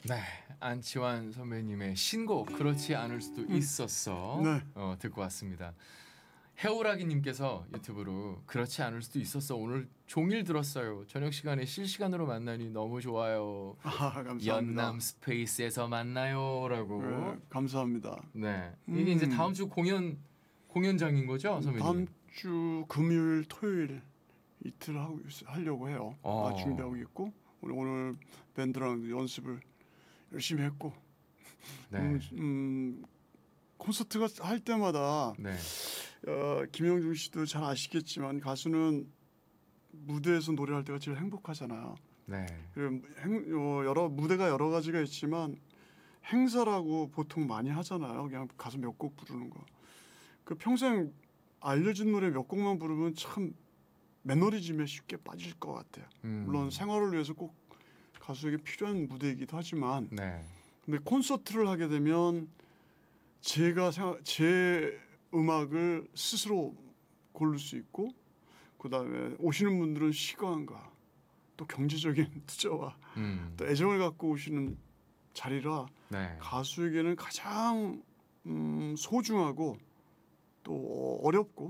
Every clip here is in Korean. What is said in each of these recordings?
네, 안치환 선배님의 신곡 그렇지 않을 수도 있었어 네. 듣고 왔습니다. 해오라기님께서 유튜브로 그렇지 않을 수도 있었어 오늘 종일 들었어요. 저녁 시간에 실시간으로 만나니 너무 좋아요. 감사합니다. 연남 스페이스에서 만나요라고. 네, 감사합니다. 네, 이게 이제 다음 주 공연장인 거죠, 선배님? 다음 주 금요일, 토요일 이틀 하려고 해요. 준비하고 있고 오늘 밴드랑 연습을 열심히 했고 네. 콘서트가 할 때마다 네. 김영중 씨도 잘 아시겠지만 가수는 무대에서 노래할 때가 제일 행복하잖아요. 네. 무대가 여러 가지가 있지만 행사라고 보통 많이 하잖아요. 그냥 가수 몇 곡 부르는 거. 그 평생 알려진 노래 몇 곡만 부르면 참 매너리즘에 쉽게 빠질 것 같아요. 물론 생활을 위해서 꼭 가수에게 필요한 무대이기도 하지만 네. 근데 콘서트를 하게 되면 제 음악을 스스로 고를 수 있고 그다음에 오시는 분들은 시간과 또 경제적인 투자와 또 애정을 갖고 오시는 자리라 네. 가수에게는 가장 소중하고 또 어렵고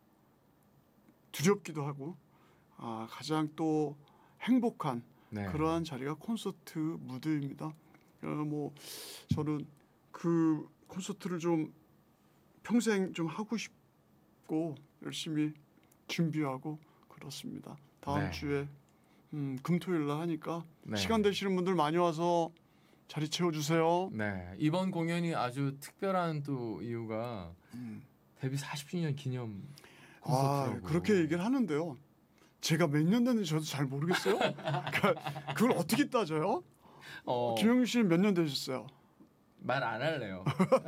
두렵기도 하고 가장 또 행복한 그러한 자리가 콘서트 무대입니다. 저는 그 콘서트를 좀 평생 좀 하고 싶고 열심히 준비하고 그렇습니다. 다음 주에 금토일 날 하니까 시간 되시는 분들 많이 와서 자리 채워주세요. 네, 이번 공연이 아주 특별한 또 이유가 데뷔 40주년 기념 콘서트라고. 그렇게 얘기를 하는데요. 제가 몇 년 됐는지 저도 잘 모르겠어요. 그걸 어떻게 따져요? 김영준 씨는 몇 년 되셨어요? 말 안 할래요.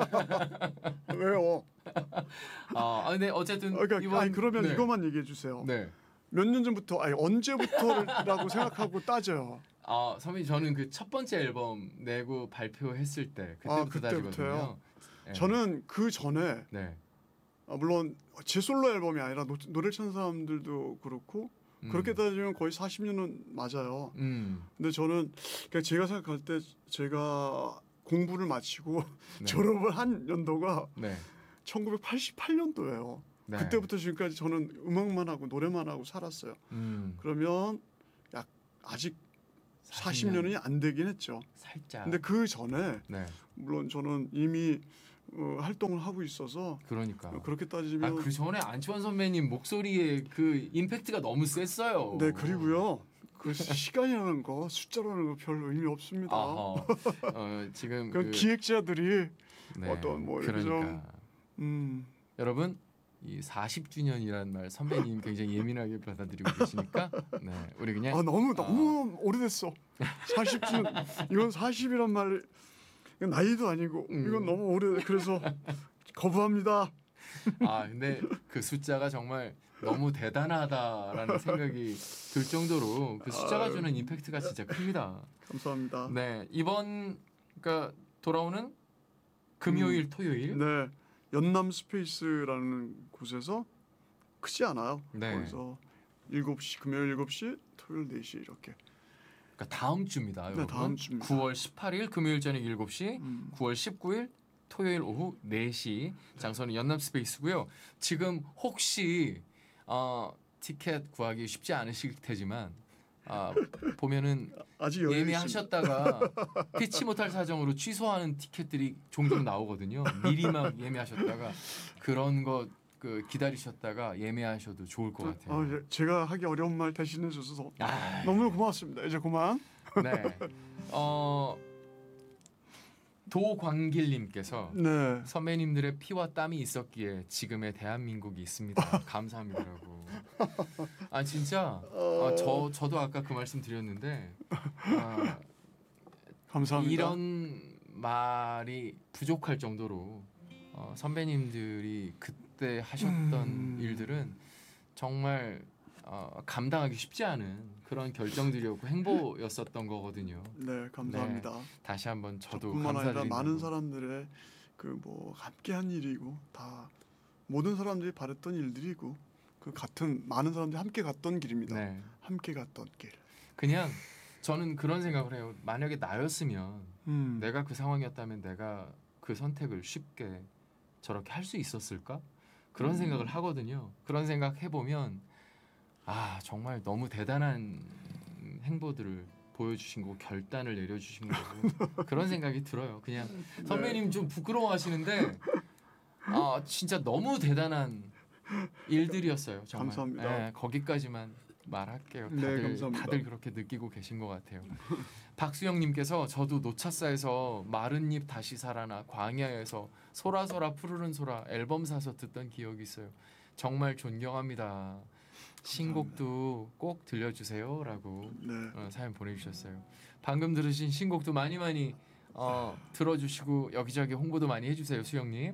왜요? 근데 어쨌든 그러면 이것만 얘기해 주세요. 네. 몇 년 전부터 언제부터라고 생각하고 따져요. 선배님 저는 그 첫 번째 앨범 내고 발표했을 때 그때부터 따지거든요. 네. 저는 그 전에 물론 제 솔로 앨범이 아니라 노래를 친 사람들도 그렇고 그렇게 따지면 거의 40년은 맞아요. 근데 저는 제가 생각할 때 제가 공부를 마치고 졸업을 한 연도가 1988년도예요. 그때부터 지금까지 저는 음악만 하고 노래만 하고 살았어요. 그러면 아직 40년이 안 되긴 했죠. 살짝. 근데 그 전에 물론 저는 이미 활동을 하고 있어서 그렇게 따지면 그 전에 안치환 선배님 목소리의 그 임팩트가 너무 셌어요. 네, 그리고요. 그 시간이라는 거 숫자라는 거 별 의미 없습니다. 지금 그 기획자들이 어떤 여러분 이 40주년이라는 말 선배님 굉장히 예민하게 받아들이고 계시니까 우리 그냥 너무 오래됐어. 40주년 이건 40이란 말 이건 나이도 아니고 이건 너무 오래 그래서 거부합니다. 근데 그 숫자가 정말 너무 대단하다라는 생각이 들 정도로 그 숫자가 주는 임팩트가 진짜 큽니다. 감사합니다. 네, 이번 돌아오는 금요일, 토요일. 네, 연남 스페이스라는 곳에서 크지 않아요. 거기서 7시 금요일 7시, 토요일 4시 이렇게. 그러니까 다음 주입니다, 여러분. 다음 주입니다. 9월 18일 금요일 저녁 7시, 9월 19일 토요일 오후 4시 장소는 연남 스페이스고요. 지금 혹시 티켓 구하기 쉽지 않으실 테지만 보면은 아직 예매하셨다가 피치 못할 사정으로 취소하는 티켓들이 종종 나오거든요. 미리 막 예매하셨다가 그런 거 기다리셨다가 예매하셔도 좋을 것 같아요. 제가 하기 어려운 말 대신해 주셔서 너무 고맙습니다. 이제 그만. 네. 도광길님께서 선배님들의 피와 땀이 있었기에 지금의 대한민국이 있습니다. 감사합니다라고. 진짜 저도 아까 그 말씀 드렸는데 감사합니다. 이런 말이 부족할 정도로 선배님들이 그때 하셨던 일들은 정말 감당하기 쉽지 않은 그런 결정들이었고 행보였었던 거거든요. 네, 감사합니다. 다시 한번 저도 뿐만 아니라 감사드립니다. 많은 사람들의 함께한 일이고 다 모든 사람들이 바랬던 일들이고 그 같은 많은 사람들이 함께 갔던 길입니다. 함께 갔던 길. 그냥 저는 그런 생각을 해요. 만약에 나였으면 내가 그 상황이었다면 내가 그 선택을 쉽게 저렇게 할 수 있었을까? 그런 생각을 하거든요. 그런 생각 해보면 아 정말 너무 대단한 행보들을 보여주신 거고 결단을 내려주신 거고 그런 생각이 들어요. 그냥 선배님 좀 부끄러워하시는데 아 진짜 너무 대단한 일들이었어요. 정말. 감사합니다. 네, 거기까지만 말할게요. 네, 감사합니다. 다들 그렇게 느끼고 계신 것 같아요. 박수영님께서 저도 노차사에서 마른 잎 다시 살아나 광야에서 소라소라 푸르른 소라 앨범 사서 듣던 기억이 있어요. 정말 존경합니다. 신곡도 꼭 들려주세요라고 네. 사연 보내주셨어요. 방금 들으신 신곡도 많이 들어주시고 여기저기 홍보도 많이 해주세요, 수영님.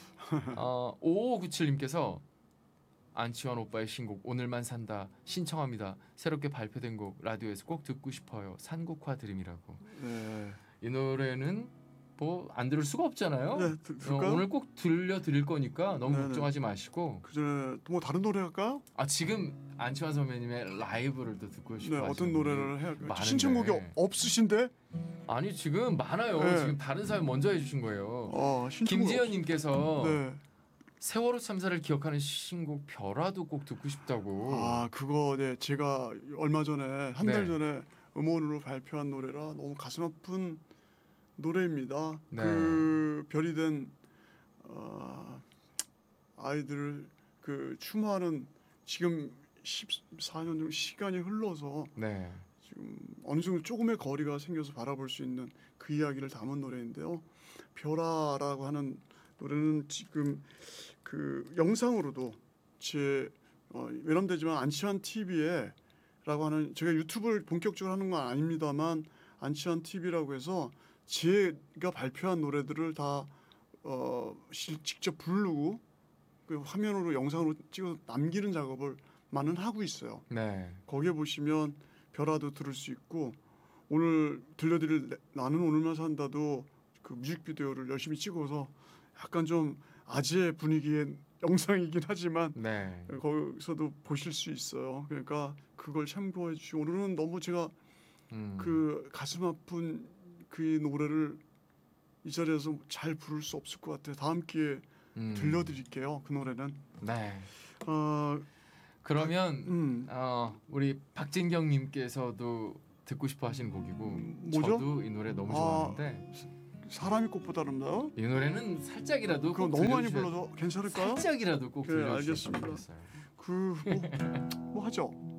5597님께서 안치환 오빠의 신곡 오늘만 산다 신청합니다. 새롭게 발표된 곡 라디오에서 꼭 듣고 싶어요. 산곡화 드림이라고. 네. 이 노래는 뭐 안 들을 수가 없잖아요. 네, 들을까요? 오늘 꼭 들려드릴 거니까 너무 네네. 걱정하지 마시고. 그 전에 또 뭐 다른 노래 할까요? 지금 안치환 선배님의 라이브를 또 듣고 싶어 네, 어떤 하시는 노래를 해야 많은데. 신청곡이 없으신데? 아니 지금 많아요. 네. 지금 다른 사연 먼저 해주신 거예요. 신청곡 김지현님께서 네. 세월호 참사를 기억하는 신곡 별아도 꼭 듣고 싶다고. 그거 네 제가 얼마 전에 한 달 네. 전에 음원으로 발표한 노래라 너무 가슴 아픈 노래입니다. 네. 그 별이 된 아이들을 그 추모하는 지금 14년 정도 시간이 흘러서 네. 지금 어느 정도 조금의 거리가 생겨서 바라볼 수 있는 그 이야기를 담은 노래인데요. 별아라고 하는 노래는 지금 그 영상으로도 제 외람되지만 안치환 TV에라고 하는 제가 유튜브를 본격적으로 하는 건 아닙니다만 안치환 TV라고 해서 제가 발표한 노래들을 다 직접 부르고 그 화면으로 영상으로 찍어 남기는 작업을 많은 하고 있어요. 네. 거기에 보시면 별아도 들을 수 있고 오늘 들려드릴 나는 오늘만 산다도 그 뮤직비디오를 열심히 찍어서 약간 좀 아재 분위기의 영상이긴 하지만 네. 거기서도 보실 수 있어요. 그러니까 그걸 참고해 주시고 오늘은 너무 제가 음. 그 가슴 아픈 그 노래를 이 자리에서 잘 부를 수 없을 것 같아요. 다음 기회에 들려드릴게요. 그 노래는. 네. 어, 그러면 우리 박진경님께서도 듣고 싶어 하시는 곡이고 뭐죠? 저도 이 노래 너무 좋아하는데 사람이 꽃보다 아름다워? 이 노래는 살짝이라도 그거 꼭 너무 많이 들려주셔야- 불러서 괜찮을까요? 살짝이라도 꼭 그래, 들려주셨으면 알겠습니다. 좋겠어요. 뭐 하죠?